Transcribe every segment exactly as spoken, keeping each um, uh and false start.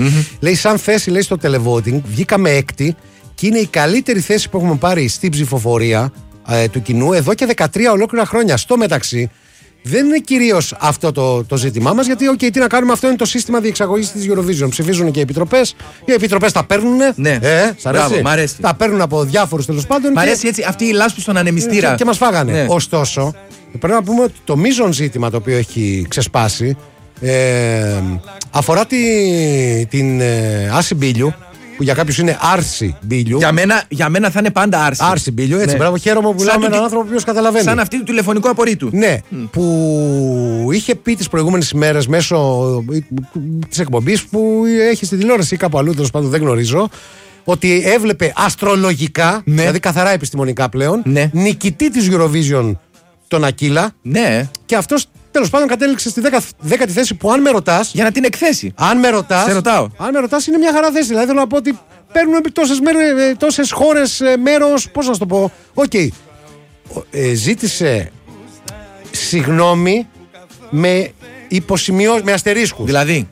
Mm-hmm. Λέει, σαν θέση, λέει, στο televoting βγήκαμε έκτη και είναι η καλύτερη θέση που έχουμε πάρει στην ψηφοφορία ε, του κοινού εδώ και δεκατρία ολόκληρα χρόνια. Στο μεταξύ, δεν είναι κυρίως αυτό το, το ζήτημά μας, γιατί, OK, τι να κάνουμε, αυτό είναι το σύστημα διεξαγωγής της Eurovision. Ψηφίζουν και οι επιτροπές. Οι επιτροπές τα παίρνουν. Ναι. Ε, σ' αρέσει. Μπράβο, μ' αρέσει. Τα παίρνουν από διάφορους, τέλος πάντων. Μ' αρέσει και... έτσι αυτή η λάσπη στον ανεμιστήρα. Και, και μας φάγανε. Ναι. Ωστόσο, πρέπει να πούμε ότι το μείζον ζήτημα το οποίο έχει ξεσπάσει ε, αφορά τη, την ε, Άση Μπίλιου, που για κάποιους είναι Άρση Μπίλιου. Για μένα, για μένα θα είναι πάντα Άρση. Άρση Μπίλιου, έτσι. Ναι. Μπράβο, χαίρομαι που μιλάμε με έναν άνθρωπο που καταλαβαίνει. Σαν αυτή του τηλεφωνικού απορρίτου. Ναι, mm. που είχε πει τις προηγούμενες ημέρες μέσω της εκπομπής που έχει στη τηλεόραση ή κάπου αλλού, τέλος πάντων δεν γνωρίζω, ότι έβλεπε αστρολογικά, ναι. δηλαδή καθαρά επιστημονικά πλέον, ναι. νικητή της Eurovision τον Ακύλα. Ναι. Και αυτός τέλος πάντων κατέληξε στη δέκατη θέση που, αν με ρωτάς. Για να την εκθέσει. Αν με ρωτάς. Σε ρωτάω. Αν με ρωτάς, είναι μια χαρά θέση. Δηλαδή θέλω να πω ότι παίρνουν τόσες, μέρες, τόσες χώρες μέρος. Πώς να σου το πω. Οκ. Okay. Ε, ζήτησε συγγνώμη με υποσημειώσεις, με αστερίσκους. Δηλαδή.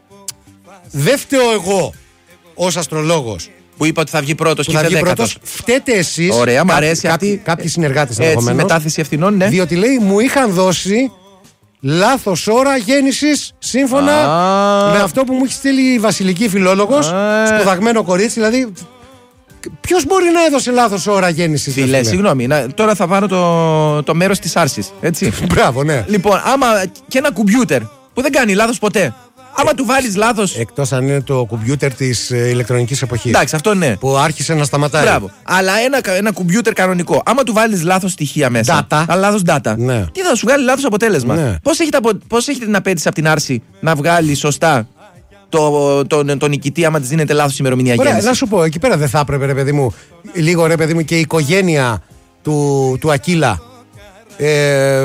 Δεν φταίω εγώ ως αστρολόγος Που είπα ότι θα βγει πρώτος που και θα βγει δέκατος. πρώτος. Φταίτε εσείς. Ωραία, μ' αρέσει κάποιοι, αυτή. Κάποιοι συνεργάτες Έτσι, ενδεχομένως. μετάθεση ευθυνών, ναι. Διότι λέει, μου είχαν δώσει λάθος ώρα γέννησης σύμφωνα Α. με αυτό που μου έχει στείλει η βασιλική φιλόλογος, Α. σπουδαγμένο κορίτσι. Δηλαδή, ποιος μπορεί να έδωσε λάθος ώρα γέννησης? Φίλε, συγγνώμη. Να, τώρα θα πάρω το, το μέρος της Άρσης. Έτσι. Μπράβο, ναι. Λοιπόν, άμα και ένα κομπιούτερ που δεν κάνει λάθος ποτέ. Άμα του βάλεις λάθος. Εκτός αν είναι το κομπιούτερ της ε, ηλεκτρονικής εποχής. Εντάξει, αυτό ναι. Που άρχισε να σταματάει. Μπράβο. Αλλά ένα, ένα κομπιούτερ κανονικό. Άμα του βάλεις λάθος στοιχεία μέσα. Data. Αλλά λάθος data. Ναι. Τι θα σου βγάλει λάθος αποτέλεσμα. Ναι. Πώς έχει, πώς έχει την απέτηση από την Άρση να βγάλει σωστά το, το, το, το νικητή, άμα της δίνεται λάθος ημερομηνία Ωραία, γέννησης. να σου πω, εκεί πέρα δεν θα έπρεπε, ρε παιδί μου, λίγο, ρε παιδί μου, και η οικογένεια του, του Ακύλα ε,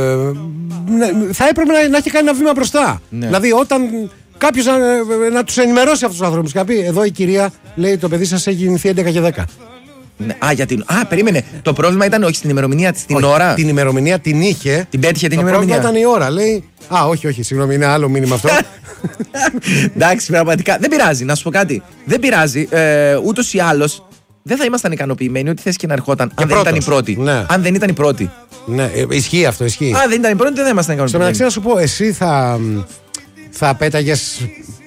θα έπρεπε να, να έχει κάνει ένα βήμα μπροστά. Ναι. Δηλαδή, όταν κάποιος να, να τους ενημερώσει αυτούς τους ανθρώπους και να πει, εδώ η κυρία λέει, το παιδί σας έχει γεννηθεί έντεκα και δέκα. Ναι, α, για την... α, περίμενε. Το πρόβλημα ήταν όχι στην ημερομηνία της, την όχι, ώρα. Την ημερομηνία την είχε. Την πέτυχε την το ημερομηνία. Το πρόβλημα ήταν η ώρα. Λέει, α, όχι, όχι, συγγνώμη, είναι άλλο μήνυμα αυτό. Εντάξει, πραγματικά. Δεν πειράζει, να σου πω κάτι. Δεν πειράζει. Ε, ούτως ή άλλως δεν θα ήμασταν ικανοποιημένοι ό,τι θέση και να ερχόταν. Αν δεν ήταν η πρώτη. Ναι. Αν δεν ήταν η πρώτη. Ναι, ε, ισχύει αυτό, ισχύει. Αν δεν ήταν η πρώτη, δεν θα ήμασταν Στο ικανοποιημένοι. μεταξύ, να σου πω, εσύ θα, θα πέταγες.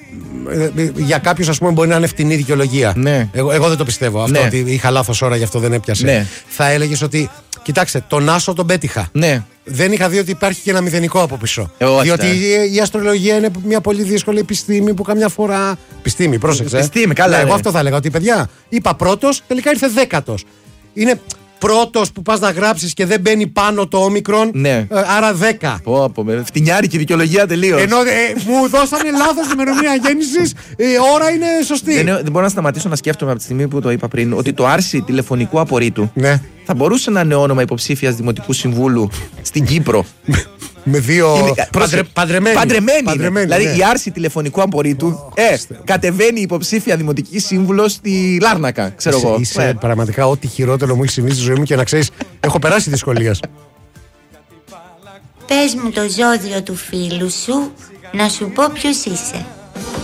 Για κάποιους, ας πούμε, μπορεί να είναι φτηνή δικαιολογία. Ναι. Εγώ, εγώ δεν το πιστεύω αυτό, Ναι. ότι είχα λάθος ώρα, γι' αυτό δεν έπιασε. Ναι. Θα έλεγες ότι, κοιτάξτε, τον Άσο τον πέτυχα. Ναι. Δεν είχα δει ότι υπάρχει και ένα μηδενικό από πίσω. Ε, όχι, Διότι ναι. η, η αστρολογία είναι μια πολύ δύσκολη επιστήμη που καμιά φορά. Επιστήμη, πρόσεξε. Επιστήμη, καλά, Ναι, εγώ ναι. αυτό θα έλεγα. Ότι παιδιά, είπα πρώτος, τελικά ήρθε δέκατος. Είναι πρώτος που πας να γράψεις και δεν μπαίνει πάνω το όμικρον. Ναι. Ε, άρα δέκα. Πω, πω, με φτηνιάρικη δικαιολογία τελείως. Ενώ ε, μου δώσανε λάθος ημερομηνία γέννησης, η ώρα είναι σωστή. Δεν, δεν μπορώ να σταματήσω να σκέφτομαι από τη στιγμή που το είπα πριν ότι το Άρση τηλεφωνικού απορρίτου Ναι. θα μπορούσε να είναι όνομα υποψήφιας Δημοτικού Συμβούλου στην Κύπρο. Με δύο Είναι- παντρε, πρόσεχε, παντρεμένοι. Παντρεμένοι είναι. Παντρεμένοι, Δηλαδή ναι. η άρση τηλεφωνικού απορρίτου ε, κατεβαίνει υποψήφια Δημοτική Σύμβουλο στη Λάρνακα, ξέρω Είσαι, εγώ. είσαι Ναι. πραγματικά ό,τι χειρότερο μου έχει συμβεί στη ζωή μου και να ξέρεις, έχω περάσει δυσκολίες. Πες μου το ζώδιο του φίλου σου, να σου πω ποιος είσαι.